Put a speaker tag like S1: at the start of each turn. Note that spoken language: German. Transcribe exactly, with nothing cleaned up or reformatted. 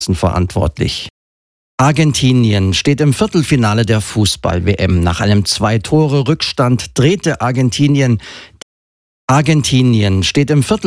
S1: verantwortlich. Argentinien steht im Viertelfinale der Fußball-W M. Nach einem Zwei-Tore-Rückstand drehte Argentinien. Argentinien steht im Viertel